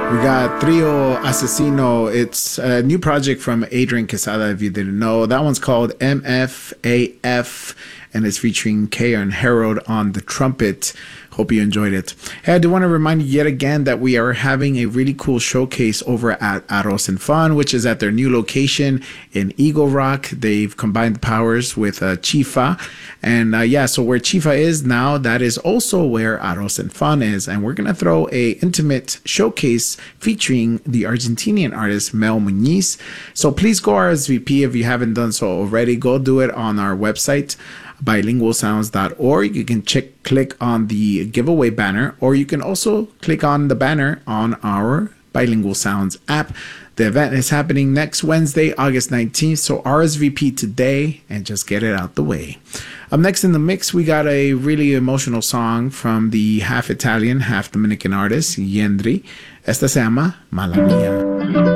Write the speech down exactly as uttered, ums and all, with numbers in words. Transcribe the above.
We got Trio Asesino. It's a new project from Adrian Quesada, if you didn't know. That one's called M F A F, and it's featuring Kay and Harold on the trumpet. Hope you enjoyed it. Hey, I do want to remind you yet again that we are having a really cool showcase over at Arroz and Fun, which is at their new location in Eagle Rock. They've combined the powers with uh, Chifa. And uh, yeah, so where Chifa is now, that is also where Arroz and Fun is. And we're going to throw a intimate showcase featuring the Argentinian artist Mel Muniz. So please go R S V P if you haven't done so already. Go do it on our website, bilingual sounds dot org. You can check, click on the giveaway banner, or you can also click on the banner on our Bilingual Sounds app. The event is happening next Wednesday, August nineteenth, so R S V P today and just get it out the way. Up next in the mix, we got a really emotional song from the half Italian, half Dominican artist, Yendri. Esta se llama Mala Mía.